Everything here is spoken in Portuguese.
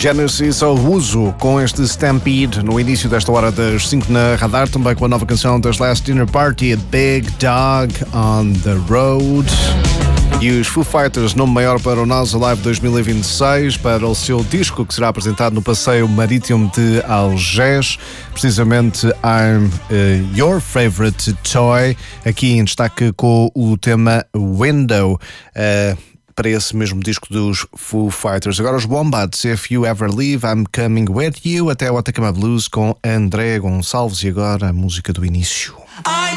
Genesis ao uso com este Stampede no início desta hora das 5 na Radar, também com a nova canção das Last Dinner Party, A Big Dog on the Road. E os Foo Fighters, nome maior para o Nasa Live 2026, para o seu disco que será apresentado no Passeio Marítimo de Algés, precisamente I'm Your Favorite Toy, aqui em destaque com o tema Window, para esse mesmo disco dos Foo Fighters. Agora os Wombats, If You Ever Leave, I'm Coming With You, até o Atacama Blues com André Gonçalves, e agora a música do início.